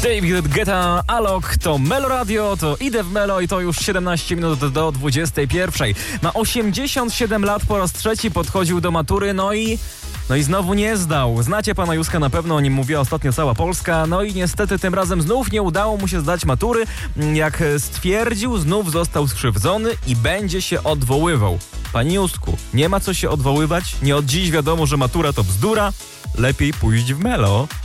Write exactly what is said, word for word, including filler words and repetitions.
David Guetta, Alok, to Melo Radio, to idę w Melo i to już siedemnaście minut do dwudziestej pierwszej. Ma osiemdziesiąt siedem lat, po raz trzeci podchodził do matury, no i... No i znowu nie zdał. Znacie pana Józka, na pewno o nim mówiła ostatnio cała Polska. No i niestety tym razem znów nie udało mu się zdać matury. Jak stwierdził, znów został skrzywdzony i będzie się odwoływał. Panie Józku, nie ma co się odwoływać. Nie od dziś wiadomo, że matura to bzdura. Lepiej pójść w Melo.